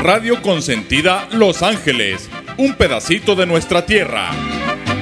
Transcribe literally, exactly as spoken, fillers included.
Radio Consentida Los Ángeles, un pedacito de nuestra tierra.